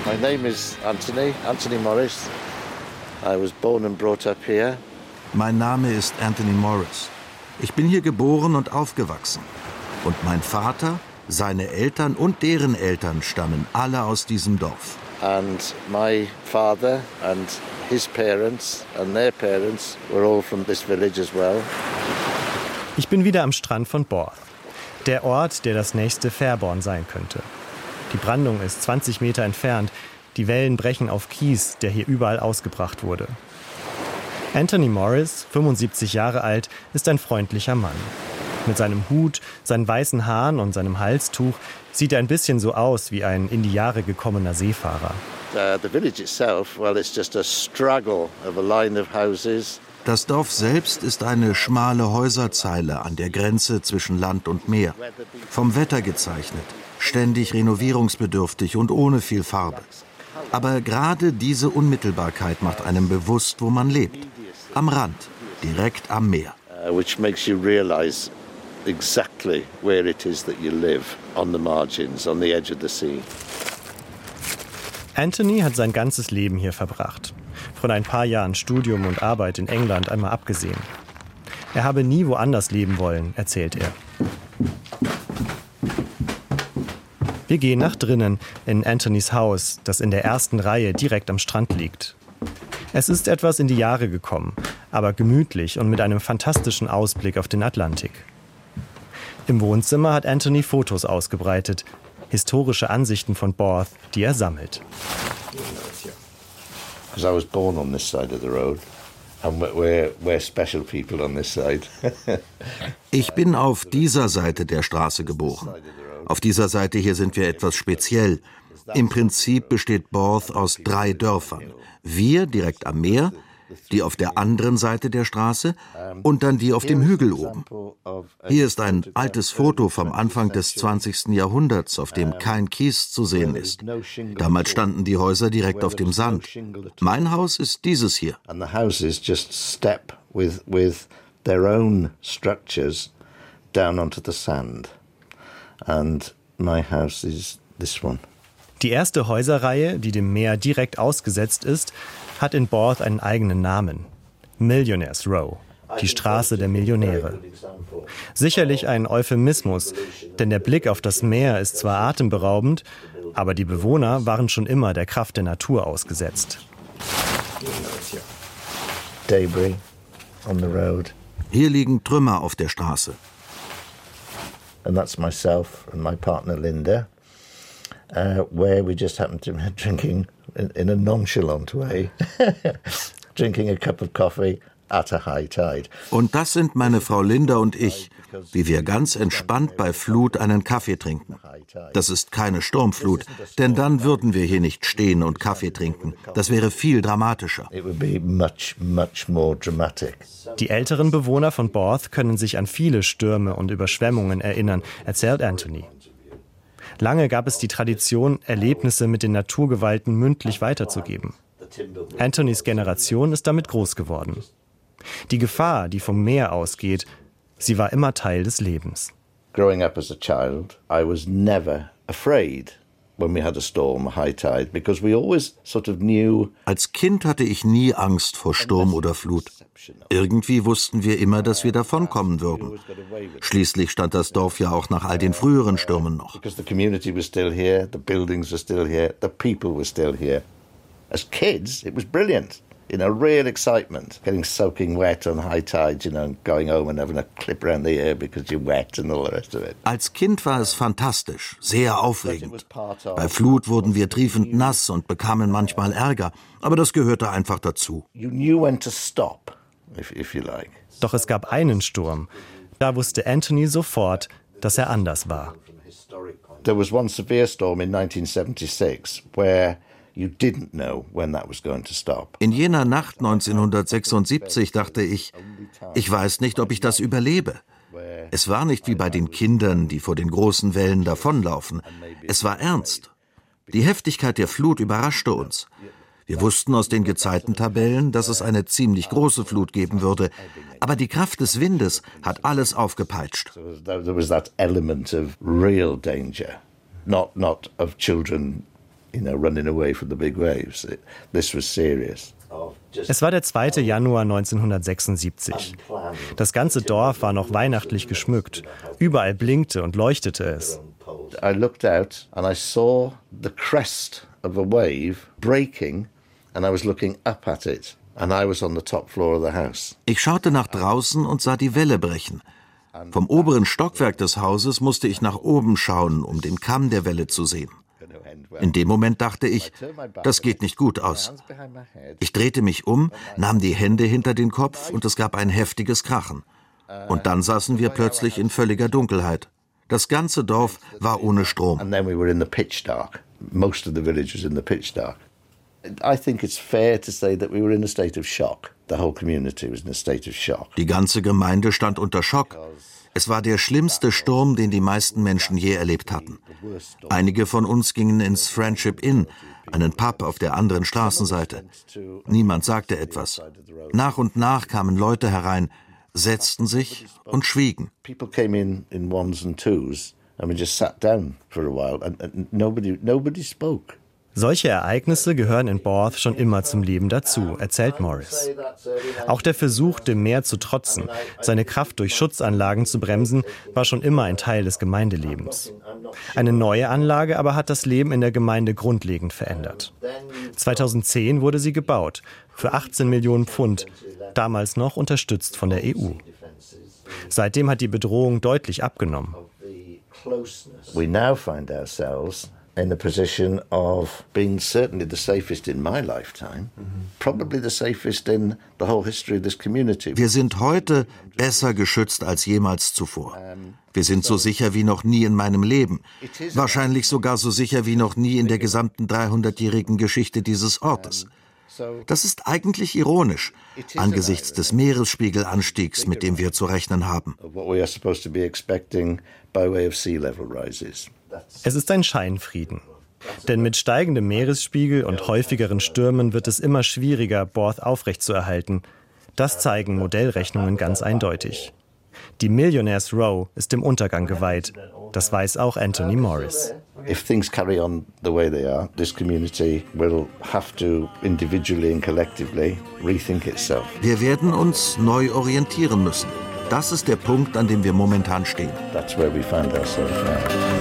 My name is Anthony Morris. I was born and brought up here. Mein Name ist Anthony Morris. Ich bin hier geboren und aufgewachsen. Und mein Vater, seine Eltern und deren Eltern stammen alle aus diesem Dorf. And my father and his parents and their parents were all from this village as well. Ich bin wieder am Strand von Borth. Der Ort, der das nächste Fairborn sein könnte. Die Brandung ist 20 Meter entfernt. Die Wellen brechen auf Kies, der hier überall ausgebracht wurde. Anthony Morris, 75 Jahre alt, ist ein freundlicher Mann. Mit seinem Hut, seinen weißen Haaren und seinem Halstuch sieht er ein bisschen so aus wie ein in die Jahre gekommener Seefahrer. The village itself, well, it's just a straggle of a line of houses. Das Dorf selbst ist eine schmale Häuserzeile an der Grenze zwischen Land und Meer. Vom Wetter gezeichnet, ständig renovierungsbedürftig und ohne viel Farbe. Aber gerade diese Unmittelbarkeit macht einem bewusst, wo man lebt. Am Rand, direkt am Meer. Which makes you realize exactly where it is that you live, on the margins, on the edge of the sea. Anthony hat sein ganzes Leben hier verbracht. Von ein paar Jahren Studium und Arbeit in England einmal abgesehen. Er habe nie woanders leben wollen, erzählt er. Wir gehen nach drinnen in Anthonys Haus, das in der ersten Reihe direkt am Strand liegt. Es ist etwas in die Jahre gekommen, aber gemütlich und mit einem fantastischen Ausblick auf den Atlantik. Im Wohnzimmer hat Anthony Fotos ausgebreitet, historische Ansichten von Borth, die er sammelt. I was born on this side of the road, and we're special people on this side. Ich bin auf dieser Seite der Straße geboren. Auf dieser Seite hier sind wir etwas speziell. Im Prinzip besteht Borth aus 3 Dörfern. Wir direkt am Meer, die auf der anderen Seite der Straße und dann die auf dem Hügel oben. Hier ist ein altes Foto vom Anfang des 20. Jahrhunderts, auf dem kein Kies zu sehen ist. Damals standen die Häuser direkt auf dem Sand. Mein Haus ist dieses hier. And the houses just step with their own structures down onto the sand. And my house is this one. Die erste Häuserreihe, die dem Meer direkt ausgesetzt ist, hat in Borth einen eigenen Namen. Millionaires Row, die Straße der Millionäre. Sicherlich ein Euphemismus, denn der Blick auf das Meer ist zwar atemberaubend, aber die Bewohner waren schon immer der Kraft der Natur ausgesetzt. Debris on the road. Hier liegen Trümmer auf der Straße. And that's myself and my partner Linda. Where we just happened to be drinking in a nonchalant way, drinking a cup of coffee at a high tide. Und das sind meine Frau Linda und ich, wie wir ganz entspannt bei Flut einen Kaffee trinken. Das ist keine Sturmflut, denn dann würden wir hier nicht stehen und Kaffee trinken. Das wäre viel dramatischer. It would be much more dramatic. Die älteren Bewohner von Borth können sich an viele Stürme und Überschwemmungen erinnern, erzählt Anthony. Lange gab es die Tradition, Erlebnisse mit den Naturgewalten mündlich weiterzugeben. Anthonys Generation ist damit groß geworden. Die Gefahr, die vom Meer ausgeht, sie war immer Teil des Lebens. Growing up as a child, I was never afraid when we had a storm, a high tide, because we always sort of knew. Als Kind hatte ich nie Angst vor Sturm oder Flut. Irgendwie wussten wir immer, dass wir davonkommen würden. Schließlich stand das Dorf ja auch nach all den früheren Stürmen noch. Because the community was still here, the buildings were still here, the people were still here. As kids, it was brilliant. Real excitement, getting soaking wet on high tides, and going home and having a clip around the ear because you're wet and all the rest of it. Als Kind war es fantastisch, sehr aufregend. Bei Flut wurden wir triefend nass und bekamen manchmal Ärger, aber das gehörte einfach dazu. You knew when to stop, if you like. Doch es gab einen Sturm. Da wusste Anthony sofort, dass er anders war. There was one severe storm in 1976 where you didn't know when that was going to stop. In jener Nacht 1976 dachte ich weiß nicht, ob ich das überlebe. Es war nicht wie bei den Kindern, die vor den großen Wellen davonlaufen. Es war ernst. Die Heftigkeit der Flut überraschte uns. Wir wussten aus den Gezeitentabellen, dass es eine ziemlich große Flut geben würde. Aber die Kraft des Windes hat alles aufgepeitscht. There was that element of real danger, not of children running away from the big waves. This was serious. Es war der 2. Januar 1976. Das ganze Dorf war noch weihnachtlich geschmückt. Überall blinkte und leuchtete es. I looked out and I saw the crest of a wave breaking and I was looking up at it and I was on the top floor of the house. Ich schaute nach draußen und sah die Welle brechen. Vom oberen Stockwerk des Hauses musste ich nach oben schauen, um den Kamm der Welle zu sehen. In dem Moment dachte ich, das geht nicht gut aus. Ich drehte mich um, nahm die Hände hinter den Kopf und es gab ein heftiges Krachen. Und dann saßen wir plötzlich in völliger Dunkelheit. Das ganze Dorf war ohne Strom. And then we were in the pitch dark. Most of the village was in the pitch dark. I think it's fair to say that we were in a state of shock. The whole community was in a state of shock. Die ganze Gemeinde stand unter Schock. Es war der schlimmste Sturm, den die meisten Menschen je erlebt hatten. Einige von uns gingen ins Friendship Inn, einen Pub auf der anderen Straßenseite. Niemand sagte etwas. Nach und nach kamen Leute herein, setzten sich und schwiegen. People came in ones and twos and we just sat down for a while and nobody spoke. Solche Ereignisse gehören in Borth schon immer zum Leben dazu, erzählt Morris. Auch der Versuch, dem Meer zu trotzen, seine Kraft durch Schutzanlagen zu bremsen, war schon immer ein Teil des Gemeindelebens. Eine neue Anlage aber hat das Leben in der Gemeinde grundlegend verändert. 2010 wurde sie gebaut, für 18 Millionen Pfund, damals noch unterstützt von der EU. Seitdem hat die Bedrohung deutlich abgenommen. We now find ourselves in the position of being certainly the safest in my lifetime, probably the safest in the whole history of this community. Wir sind heute besser geschützt als jemals zuvor. Wir sind so sicher wie noch nie in meinem Leben. Wahrscheinlich sogar so sicher wie noch nie in der gesamten 300-jährigen Geschichte dieses Ortes. Das ist eigentlich ironisch, angesichts des Meeresspiegelanstiegs, mit dem wir zu rechnen haben. Es ist ein Scheinfrieden. Denn mit steigendem Meeresspiegel und häufigeren Stürmen wird es immer schwieriger, Borth aufrechtzuerhalten. Das zeigen Modellrechnungen ganz eindeutig. Die Millionaires Row ist dem Untergang geweiht. Das weiß auch Anthony Morris. If things carry on the way they are, this community will have to individually and collectively rethink itself. Wir werden uns neu orientieren müssen. Das ist der Punkt, an dem wir momentan stehen. That's where we find ourselves now.